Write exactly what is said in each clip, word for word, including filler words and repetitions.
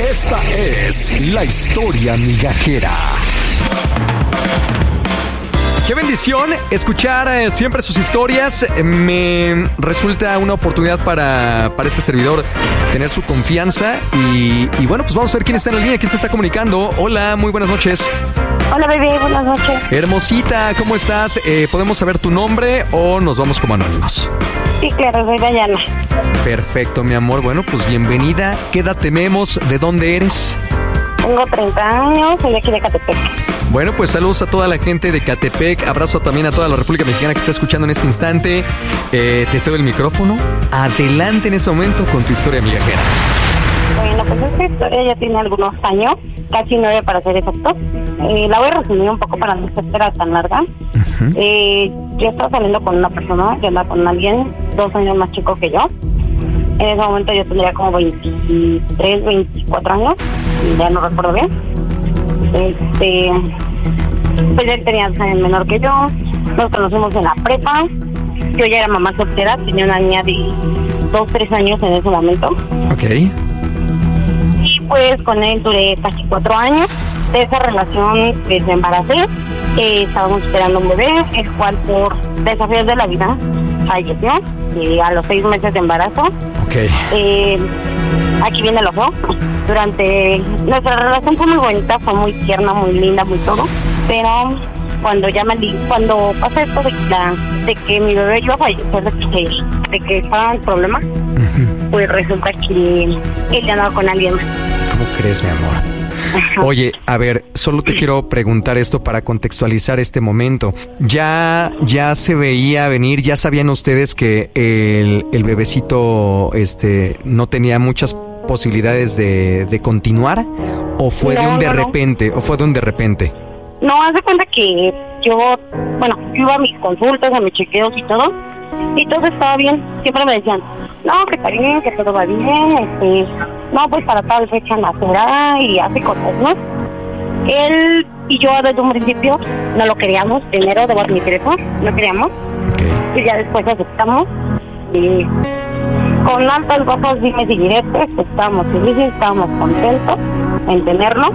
Esta es la historia migajera. Qué bendición escuchar eh, siempre sus historias. Me resulta una oportunidad para, para este servidor tener su confianza. Y, y bueno, pues vamos a ver quién está en la línea, quién se está comunicando. Hola, muy buenas noches. Hola, bebé, buenas noches. Hermosita, ¿cómo estás? Eh, ¿Podemos saber tu nombre o nos vamos como anónimos? Sí, claro, soy Dayana. Perfecto, mi amor. Bueno, pues bienvenida. ¿Qué edad tenemos? ¿De dónde eres? Tengo treinta años, soy de aquí de Catepec. Bueno, pues saludos a toda la gente de Catepec, abrazo también a toda la República Mexicana que está escuchando en este instante. Eh, te cedo el micrófono. Adelante en ese momento con tu historia migajera. Bueno, pues esta historia ya tiene algunos años, casi nueve para ser exactos. Eh, la voy a resumir un poco para no ser tan larga. Uh-huh. Eh, yo estaba saliendo con una persona, yo andaba con alguien dos años más chico que yo. En ese momento yo tendría como veintitrés, veinticuatro años, ya no recuerdo bien. Este, pues él tenía dos años menor que yo, nos conocimos en la prepa, yo ya era mamá soltera, tenía una niña de dos, tres años en ese momento. Ok. Y pues con él duré casi cuatro años, de esa relación pues, me embaracé, eh, estábamos esperando un bebé, el cual por desafíos de la vida falleció, eh, a los seis meses de embarazo. Ok. Eh, aquí viene lo feo. Durante nuestra relación fue muy bonita, fue muy tierna, muy linda, muy todo, pero cuando ya me di, cuando pasó esto de, la, de que mi bebé iba a fallecer, de que, de que estaba en problema, uh-huh. pues resulta que él ya andaba con alguien más. ¿Cómo crees, mi amor? Ajá. Oye, a ver, solo te quiero preguntar esto para contextualizar este momento. ¿Ya, ya se veía venir, ya sabían ustedes que el, el bebecito este, no tenía muchas posibilidades de, de continuar? ¿O fue no, de un de no, repente? No. ¿O fue de un de repente? No, haz de cuenta que yo, bueno, yo iba a mis consultas, a mis chequeos y todo, y todo estaba bien. Siempre me decían, no, que está bien, que todo va bien, este, no, pues para tal fecha nacerá y hace cosas, ¿no? Él y yo desde un principio no lo queríamos, primero debo admitir eso, no queríamos, okay. Y ya después aceptamos, y con altas bajas, dimes y diretes, pues estábamos felices, estábamos contentos en tenerlo.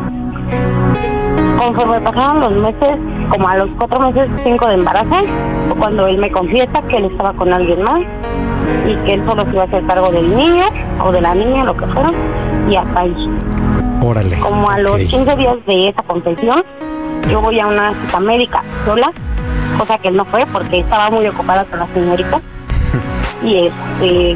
Conforme pasaron los meses, como a los cuatro meses, cinco de embarazo, fue cuando él me confiesa que él estaba con alguien más y que él solo se iba a hacer cargo del niño o de la niña, lo que fuera, y hasta ahí. Órale. Como a los okay. quince días de esa confesión, yo voy a una cita médica sola, cosa que él no fue porque estaba muy ocupada con la señorita. y este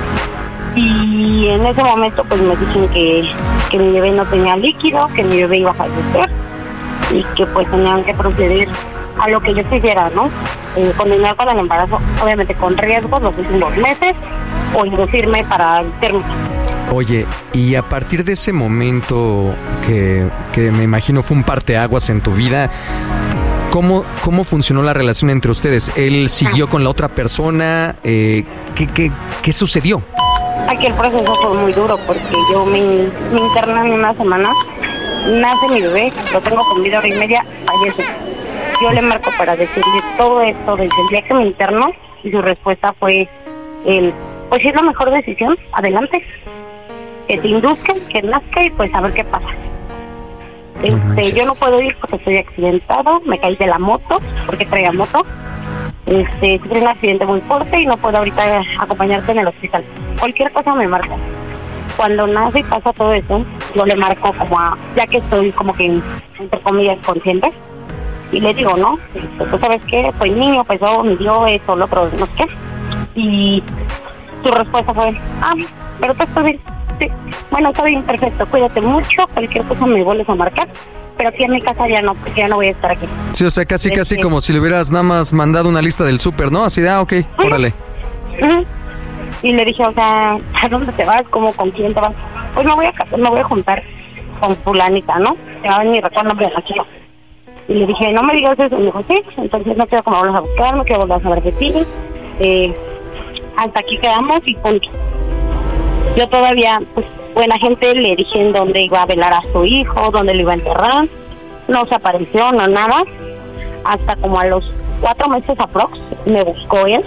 y en ese momento pues me dicen que, que mi bebé no tenía líquido, que mi bebé iba a fallecer y que pues tenían que proceder a lo que yo quisiera, ¿no? Eh, continuar con el embarazo, obviamente con riesgos los últimos meses, o inducirme para el término. Oye, y a partir de ese momento que, que me imagino fue un parteaguas en tu vida, ¿cómo, cómo funcionó la relación entre ustedes? ¿Él siguió con la otra persona? Eh, ¿qué, qué, ¿Qué sucedió? Aquí el proceso fue muy duro porque yo me, me interné en una semana, nace mi bebé, lo tengo con vida hora y media, fallece. Yo le marco para decirle todo esto desde el día que me interno y su respuesta fue, el, pues si es la mejor decisión, adelante, que te induzcan, que nazca y pues a ver qué pasa. Este, no yo no puedo ir porque estoy accidentado, me caí de la moto, porque traía moto, este, tuve un accidente muy fuerte y no puedo ahorita acompañarte en el hospital. Cualquier cosa me marca. Cuando nace y pasa todo eso, yo le marco como a, ya que estoy como que, entre comillas, consciente, y le digo, ¿no? Pues, ¿tú sabes qué? Pues niño, pues yo me dio eso, lo otro, no sé qué. Y su respuesta fue, ah, pero tú estás bien. Sí, bueno, está bien, perfecto, cuídate mucho, cualquier cosa me vuelves a marcar, pero aquí en mi casa ya no, porque ya no voy a estar aquí. Sí, o sea, casi, este... casi como si le hubieras nada más mandado una lista del súper, ¿no? Así de, ah, ok, uh-huh. órale. Uh-huh. Y le dije, o sea, ¿a dónde te vas? ¿Cómo, con quién te vas? Pues me voy a casar, me voy a juntar con fulanita, ¿no? Ya ni recuerdo el nombre de la chica. Y le dije, no me digas eso. Y me dijo, sí, entonces no quiero que me vuelvas a buscar, no quiero volver a saber de ti. Eh, hasta aquí quedamos y punto. Yo todavía, pues, buena gente, le dije en dónde iba a velar a su hijo, dónde lo iba a enterrar. No se apareció, no nada. Hasta como a los cuatro meses aprox, me buscó él.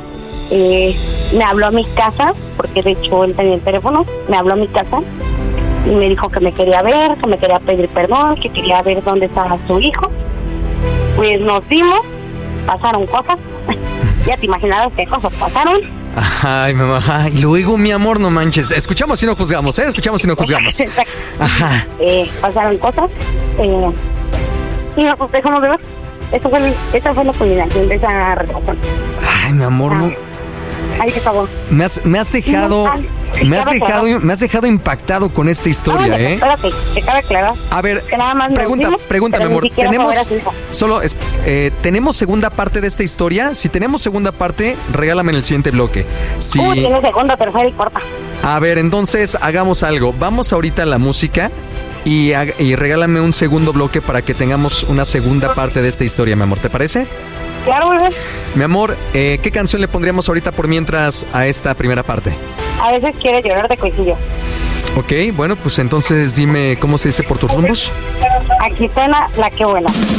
Eh, me habló a mi casa, porque de hecho él tenía el teléfono, me habló a mi casa y me dijo que me quería ver, que me quería pedir perdón, que quería ver dónde estaba su hijo. Pues nos vimos, pasaron cosas, ya te imaginarás qué cosas pasaron. Ay, mamá, y luego, mi amor, no manches, escuchamos y no juzgamos, ¿eh? Escuchamos y no juzgamos. Ajá. Eh, pasaron cosas, eh, y nos dejamos de ver. Eso fue, esa fue la culminación de esa relación. Ay, mi amor, no. Ay, qué favor. Me has, me has dejado, No, ay, me has cabe dejado, aclarar. me has dejado impactado con esta historia, Ah, ¿eh? Espérate, que cabe aclarar. A ver, Que nada más nos pregunta, vimos, pregunta, mi pero ni amor. siquiera fue a Tenemos, ver a su hijo. solo, es- eh, ¿tenemos segunda parte de esta historia? Si tenemos segunda parte, regálame en el siguiente bloque. Si, Uy, tiene segunda, tercera y cuarta. a ver, entonces hagamos algo. Vamos ahorita a la música y, ha- y regálame un segundo bloque para que tengamos una segunda parte de esta historia, mi amor. ¿Te parece? Claro, bebé. Mi amor, eh, ¿qué canción le pondríamos ahorita por mientras a esta primera parte? A veces quiere llorar de coincidio. Ok, bueno, pues entonces dime cómo se dice por tus rumbos. Aquí suena La Que Buena.